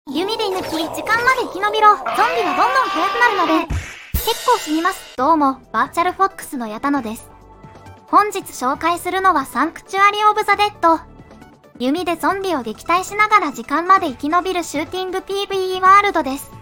弓で抜き、時間まで生き延びろ。ゾンビはどんどん速くなるので、結構死にます。どうも、バーチャルフォックスのヤタノです。本日紹介するのはサンクチュアリオブザ・デッド。弓でゾンビを撃退しながら時間まで生き延びるシューティング PVE ワールドです。